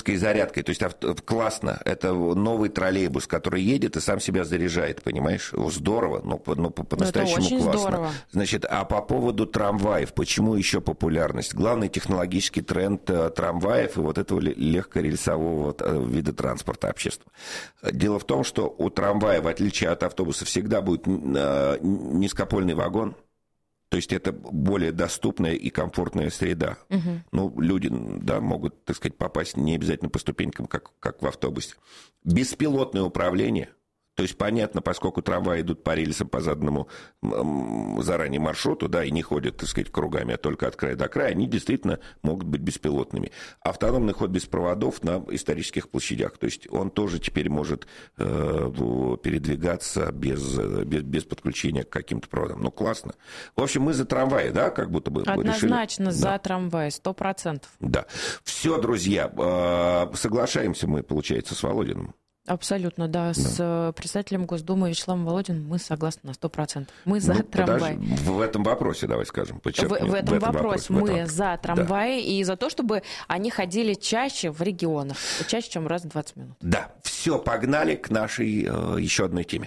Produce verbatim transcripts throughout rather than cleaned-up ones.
электрической зарядкой. То есть авто, классно. Это новый троллейбус, который едет и сам себя заряжает, понимаешь? Здорово, но, но по-настоящему классно. Здорово. Значит, а по поводу трамваев, почему еще популярность? Главный технологический тренд трамваев и вот этого легкорельсового вида транспорта общества. Дело в том, что у трамвая, в отличие от автобуса, всегда будет низкопольный вагон. То есть это более доступная и комфортная среда. Угу. Ну, люди, да, могут, так сказать, попасть не обязательно по ступенькам, как, как в автобусе. Беспилотное управление. То есть, понятно, поскольку трамваи идут по рельсам, по заданному заранее маршруту, да, и не ходят, так сказать, кругами, а только от края до края, они действительно могут быть беспилотными. Автономный ход без проводов на исторических площадях. То есть, он тоже теперь может э, передвигаться без, без, без подключения к каким-то проводам. Ну, классно. В общем, мы за трамваи, да, как будто бы Однозначно решили? за Да. трамваи, сто процентов. Да. Все, друзья, э, соглашаемся мы, получается, с Володиным. Абсолютно, да. да. С председателем Госдумы Вячеславом Володиным мы согласны на сто процентов. Мы за ну, трамвай. Подожди, в этом вопросе, давай скажем, подчеркнем. В, в, этом, в этом вопросе мы этом... за трамваи, да. И за то, чтобы они ходили чаще в регионах, чаще, чем раз в двадцать минут. Да, все, погнали к нашей э, еще одной теме.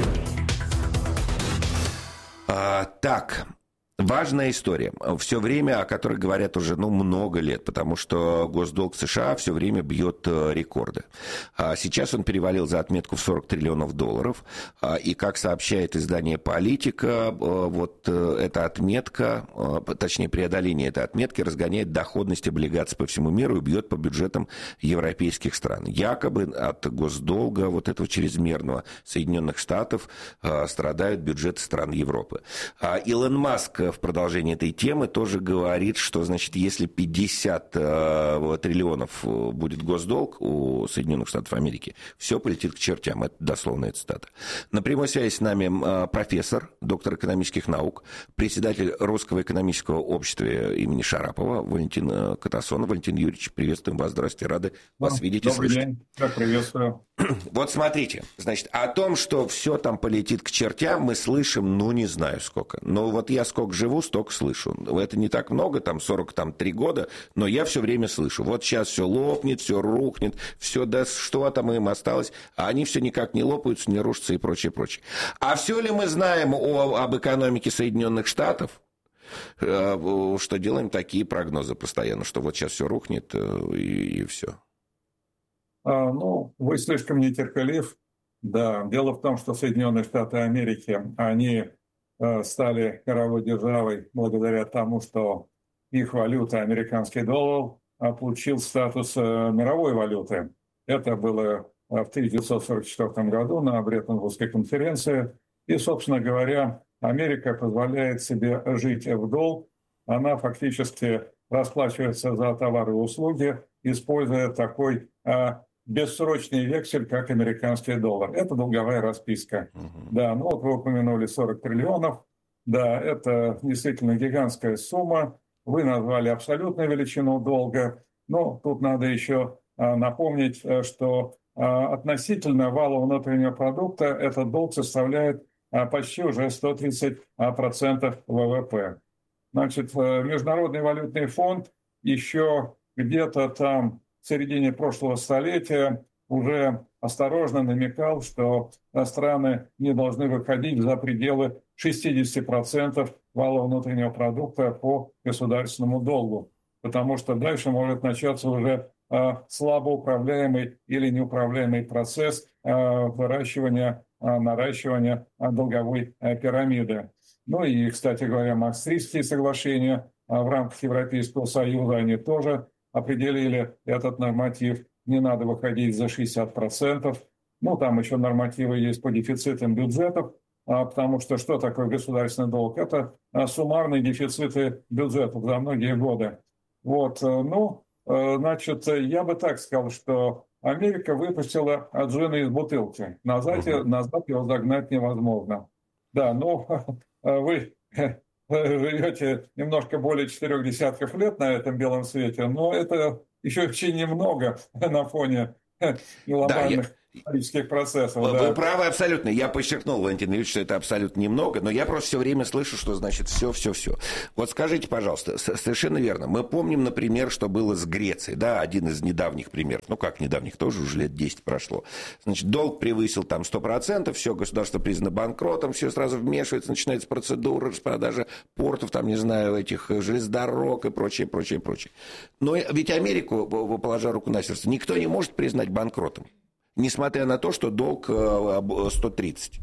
А, так... Важная история, все время, о которой говорят уже ну, много лет, потому что госдолг США все время бьет рекорды. Сейчас он перевалил за отметку в сорок триллионов долларов, и, как сообщает издание «Политика», вот эта отметка, точнее, преодоление этой отметки разгоняет доходность облигаций по всему миру и бьет по бюджетам европейских стран. Якобы от госдолга вот этого чрезмерного Соединенных Штатов страдают бюджеты стран Европы. Илон Маск в продолжении этой темы тоже говорит, что, значит, если пятьдесят э, триллионов будет госдолг у Соединенных Штатов Америки, все полетит к чертям. Это дословная цитата. На прямой связи с нами э, профессор, доктор экономических наук, председатель Русского экономического общества имени Шарапова Валентин Катасонов. Валентин Юрьевич, приветствуем вас. Здравствуйте, рады вас ну, видеть и добрый слышать. День. Как приветствую. Вот смотрите, значит, о том, что все там полетит к чертям, мы слышим, ну, не знаю сколько. Но вот я сколько живу, столько слышу. Это не так много, там сорок три года, но я все время слышу. Вот сейчас все лопнет, все рухнет, все, да что там им осталось, а они все никак не лопаются, не рушатся и прочее, прочее. А все ли мы знаем о, об экономике Соединенных Штатов, что делаем такие прогнозы постоянно, что вот сейчас все рухнет и, и все? А, ну, вы слишком нетерпелив. Да, дело в том, что Соединенные Штаты Америки, они э, стали мировой державой благодаря тому, что их валюта, американский доллар, получил статус э, мировой валюты. Это было в тысяча девятьсот сорок четвёртом году на Бреттон-Вудской конференции. И, собственно говоря, Америка позволяет себе жить в долг. Она фактически расплачивается за товары и услуги, используя такой э, бессрочный вексель, как американский доллар. Это долговая расписка. Uh-huh. Да, ну вот вы упомянули сорок триллионов. Да, это действительно гигантская сумма. Вы назвали абсолютную величину долга. Но тут надо еще а, напомнить, что а, относительно валового внутреннего продукта этот долг составляет а, почти уже сто тридцать процентов ВВП. Значит, Международный валютный фонд еще где-то там в середине прошлого столетия уже осторожно намекал, что страны не должны выходить за пределы шестьдесят процентов валового внутреннего продукта по государственному долгу, потому что дальше может начаться уже э, слабо управляемый или неуправляемый процесс э, выращивания, э, наращивания э, долговой э, пирамиды. Ну и, кстати говоря, Маастрихтские соглашения э, в рамках Европейского Союза, они тоже определили этот норматив. Не надо выходить за шестьдесят процентов. Ну, там еще нормативы есть по дефицитам бюджетов, потому что что такое государственный долг? Это суммарные дефициты бюджетов за многие годы. Вот, ну, значит, я бы так сказал, что Америка выпустила джина из бутылки. Назад, uh-huh. назад его загнать невозможно. Да, ну, вы живете немножко более четырех десятков лет на этом белом свете, но это еще очень немного на фоне глобальных... Да, экономических процессов. Вы, да. вы правы абсолютно. Я подчеркнул, Валентин Ильич, что это абсолютно немного, но я просто все время слышу, что значит все, все, все. Вот скажите, пожалуйста, совершенно верно. Мы помним, например, что было с Грецией, да, один из недавних примеров. Ну, как недавних, тоже уже лет десять прошло. Значит, долг превысил там сто процентов, все, государство признано банкротом, все сразу вмешивается, начинается процедура распродажи портов, там, не знаю, этих железнодорог и прочее, прочее, прочее. Но ведь Америку, положа руку на сердце, никто не может признать банкротом. Несмотря на то, что долг сто тридцать.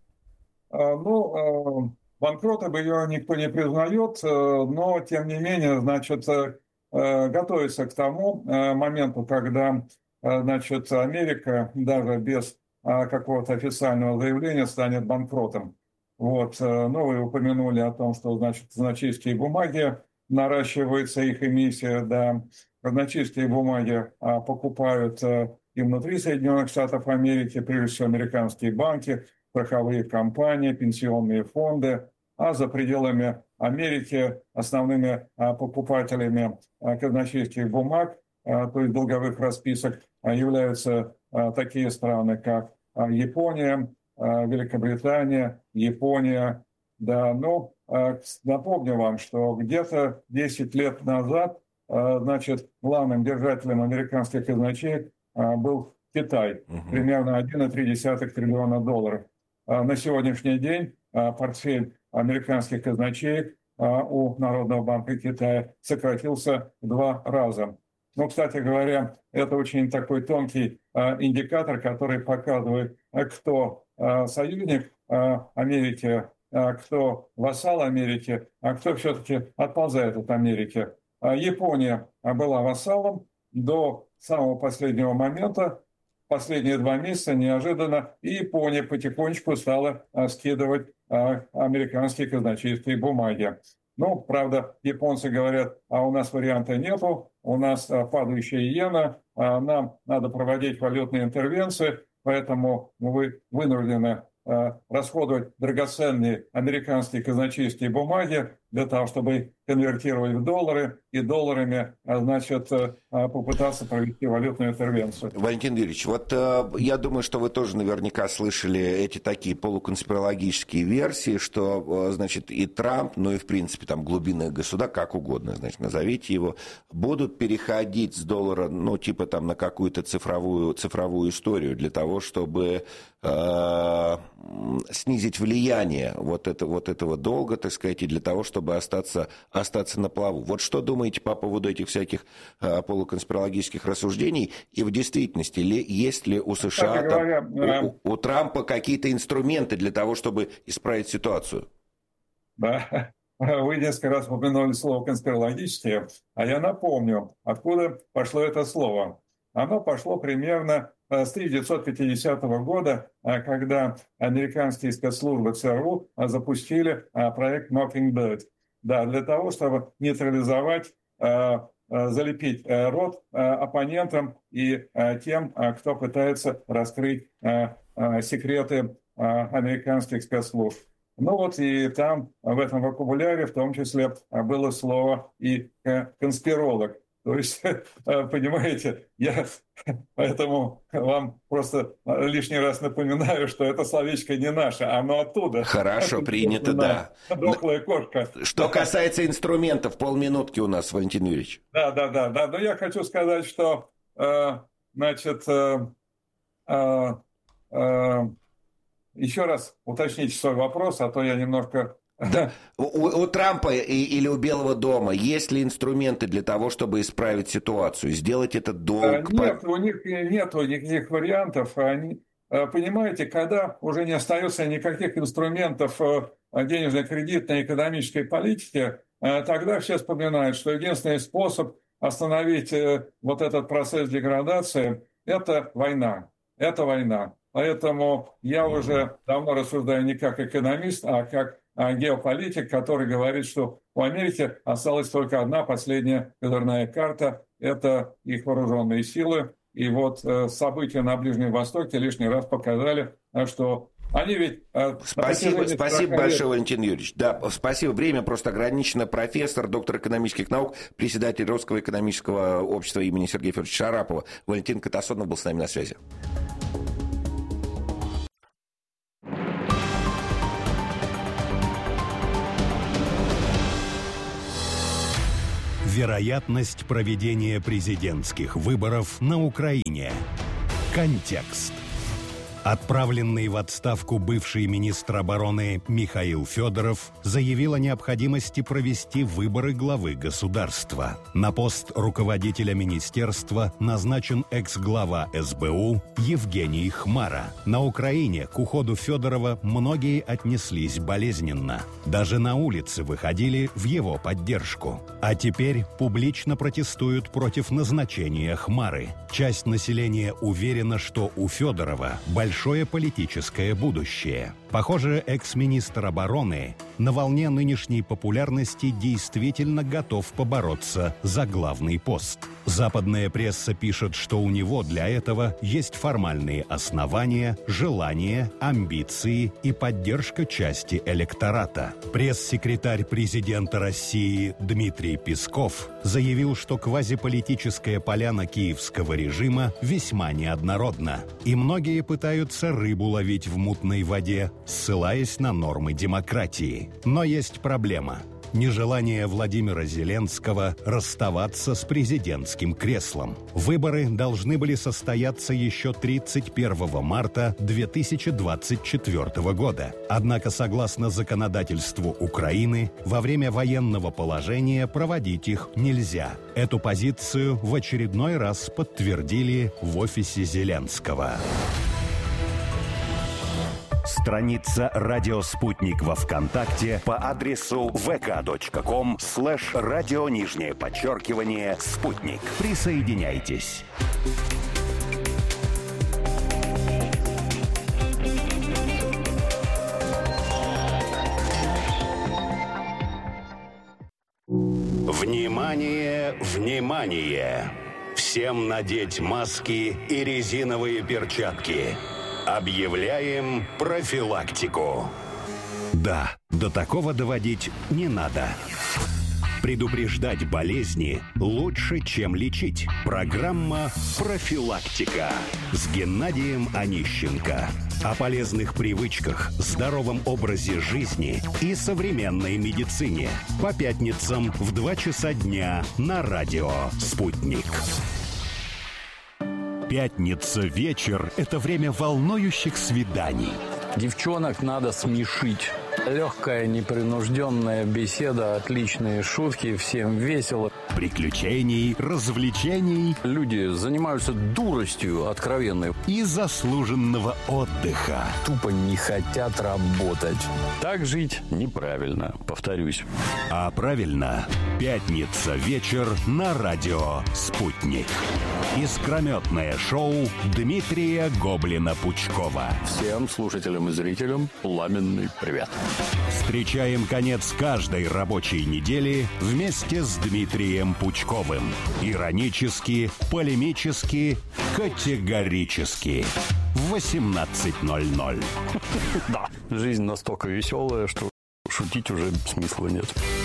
Ну, банкротом ее никто не признает, но, тем не менее, значит, готовится к тому моменту, когда, значит, Америка даже без какого-то официального заявления станет банкротом. Вот. Ну, вы упомянули о том, что, значит, казначейские бумаги, наращивается их эмиссия, да, казначейские бумаги покупают и внутри Соединенных Штатов Америки, прежде всего американские банки, страховые компании, пенсионные фонды, а за пределами Америки основными покупателями казначейских бумаг, то есть долговых расписок, являются такие страны, как Япония, Великобритания, Япония. Да, ну, напомню вам, что где-то десять лет назад, значит, главным держателем американских казначеек был Китай, uh-huh. примерно один целых три десятых триллиона долларов. На сегодняшний день портфель американских казначеек у Народного банка Китая сократился в два раза. Ну, кстати говоря, это очень такой тонкий индикатор, который показывает, кто союзник Америки, кто вассал Америки, а кто все-таки отползает от Америки. Япония была вассалом до самого последнего момента. Последние два месяца неожиданно и Япония потихонечку стала скидывать американские казначейские бумаги. Ну, правда, японцы говорят, а у нас варианта нету, у нас падающая иена, нам надо проводить валютные интервенции, поэтому мы вынуждены расходовать драгоценные американские казначейские бумаги для того, чтобы конвертировать в доллары и долларами, значит, попытаться провести валютную интервенцию. Валентин Юрьевич, вот э, я думаю, что вы тоже наверняка слышали эти такие полуконспирологические версии, что, э, значит, и Трамп, ну и, в принципе, там, глубинное государство, как угодно, значит, назовите его, будут переходить с доллара, ну, типа, там, на какую-то цифровую, цифровую историю для того, чтобы э, снизить влияние вот, это, вот этого долга, так сказать, и для того, чтобы остаться остаться на плаву. Вот что думаете по поводу этих всяких а, полуконспирологических рассуждений? И в действительности, ли, есть ли у США, там, говоря, у, у, у Трампа какие-то инструменты для того, чтобы исправить ситуацию? Да, вы несколько раз упомянули слово «конспирологические», а я напомню, откуда пошло это слово. Оно пошло примерно с тысяча девятьсот пятидесятого года, когда американские спецслужбы ЦРУ запустили проект Mockingbird. Да, для того, чтобы нейтрализовать, э, залепить э, рот э, оппонентам и э, тем, э, кто пытается раскрыть э, э, секреты э, американских спецслужб. Ну вот и там в этом вокабуляре в том числе было слово и э, конспиролог. То есть, понимаете, я поэтому вам просто лишний раз напоминаю, что это словечко не наше, оно оттуда. Хорошо, принято, да. Дохлая кошка. Что касается инструментов, полминутки у нас, Валентин Юрьевич. Да, да, да, да. Но я хочу сказать, что, э, значит, э, э, э, еще раз уточните свой вопрос, а то я немножко... Да. У, у Трампа и, или у Белого дома есть ли инструменты для того, чтобы исправить ситуацию, сделать этот долг? Нет, у них нет никаких вариантов. Они, понимаете, когда уже не остается никаких инструментов денежной, кредитной, экономической политики, тогда все вспоминают, что единственный способ остановить вот этот процесс деградации – это война. Это война. Поэтому я уже давно рассуждаю не как экономист, а как геополитик, который говорит, что у Америки осталась только одна последняя козырная карта – это их вооруженные силы. И вот события на Ближнем Востоке лишний раз показали, что они ведь... Спасибо, спасибо большое, Валентин Юрьевич. Да, спасибо. Время просто ограничено. Профессор, доктор экономических наук, председатель Русского экономического общества имени Сергея Федоровича Шарапова Валентин Катасонов был с нами на связи. Вероятность проведения президентских выборов на Украине. Контекст. Отправленный в отставку бывший министр обороны Михаил Федоров заявил о необходимости провести выборы главы государства. На пост руководителя министерства назначен экс-глава эс бэ у Евгений Хмара. На Украине к уходу Федорова многие отнеслись болезненно. Даже на улице выходили в его поддержку. А теперь публично протестуют против назначения Хмары. Часть населения уверена, что у Федорова большой большое политическое будущее. Похоже, экс-министр обороны на волне нынешней популярности действительно готов побороться за главный пост. Западная пресса пишет, что у него для этого есть формальные основания, желания, амбиции и поддержка части электората. Пресс-секретарь президента России Дмитрий Песков заявил, что квазиполитическая поляна киевского режима весьма неоднородна, и многие пытаются рыбу ловить в мутной воде, ссылаясь на нормы демократии. Но есть проблема – нежелание Владимира Зеленского расставаться с президентским креслом. Выборы должны были состояться еще тридцать первого марта две тысячи двадцать четвёртого года. Однако, согласно законодательству Украины, во время военного положения проводить их нельзя. Эту позицию в очередной раз подтвердили в офисе Зеленского. Страница «Радио Спутник» во ВКонтакте по адресу вэ ка точка ком слэш радио нижнее подчеркивание «Спутник». Присоединяйтесь. Внимание, внимание! Всем надеть маски и резиновые перчатки. Объявляем профилактику. Да, до такого доводить не надо. Предупреждать болезни лучше, чем лечить. Программа «Профилактика» с Геннадием Онищенко. О полезных привычках, здоровом образе жизни и современной медицине. По пятницам в два часа дня на радио «Спутник». Пятница вечер – это время волнующих свиданий. Девчонок надо смешить. Легкая, непринужденная беседа, отличные шутки, всем весело. Приключений, развлечений. Люди занимаются дуростью откровенной. И заслуженного отдыха. Тупо не хотят работать. Так жить неправильно, повторюсь. А правильно, пятница вечер на радио «Спутник». Искрометное шоу Дмитрия Гоблина-Пучкова. Всем слушателям и зрителям пламенный привет. Встречаем конец каждой рабочей недели вместе с Дмитрием Пучковым. Иронически, полемически, категорически. В восемнадцать ноль ноль. Да, жизнь настолько веселая, что шутить уже смысла нет.